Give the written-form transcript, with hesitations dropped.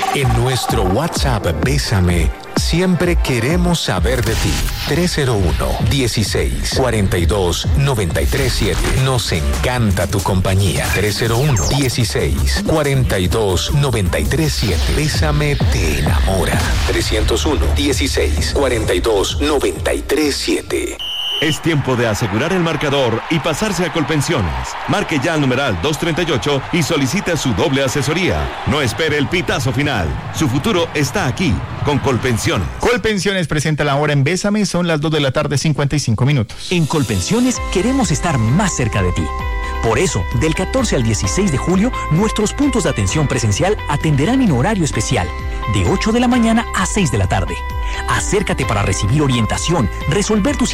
En nuestro WhatsApp Bésame, siempre queremos saber de ti. 301-16-42-937. Nos encanta tu compañía. 301-16-42-937. Bésame te enamora. 301-16-42-937. Es tiempo de asegurar el marcador y pasarse a Colpensiones. Marque ya al numeral 238 y solicite su doble asesoría. No espere el pitazo final. Su futuro está aquí, con Colpensiones. Colpensiones presenta la hora en Bésame. Son las 2:55 p.m. En Colpensiones queremos estar más cerca de ti. Por eso, del 14 al 16 de julio, nuestros puntos de atención presencial atenderán en horario especial, de 8 de la mañana a 6 de la tarde. Acércate para recibir orientación, resolver tus